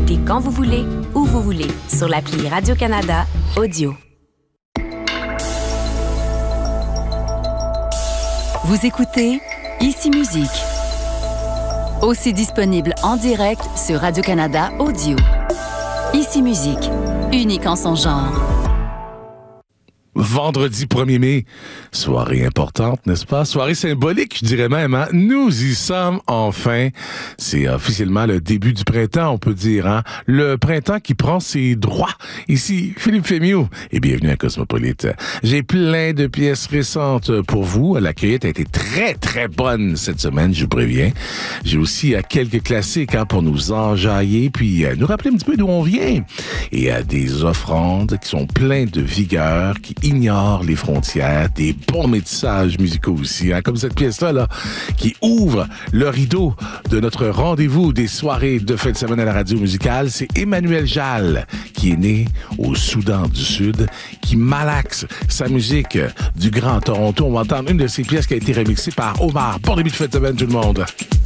l'écouter quand vous voulez, où vous voulez, sur l'appli Radio-Canada Audio. Vous écoutez Ici Musique. Aussi disponible en direct sur Radio-Canada Audio. Ici Musique, unique en son genre. Vendredi 1er mai, soirée importante, n'est-ce pas? Soirée symbolique, je dirais même. Hein? Nous y sommes enfin. C'est officiellement le début du printemps, on peut dire. Hein? Le printemps qui prend ses droits. Ici, Philippe Fémieux, et bienvenue à Cosmopolite. J'ai plein de pièces récentes pour vous. La cueillette a été très, très bonne cette semaine, je vous préviens. J'ai aussi quelques classiques pour nous enjailler, puis nous rappeler un petit peu d'où on vient. Et des offrandes qui sont pleines de vigueur, qui ignorent les frontières, des bons métissages musicaux aussi, comme cette pièce-là, là, qui ouvre le rideau de notre rendez-vous des soirées de fin de semaine à la radio musicale. C'est Emmanuel Jal, qui est né au Soudan du Sud, qui malaxe sa musique du Grand Toronto. On va entendre une de ses pièces qui a été remixée par Omar. Bon début de fin de semaine, tout le monde!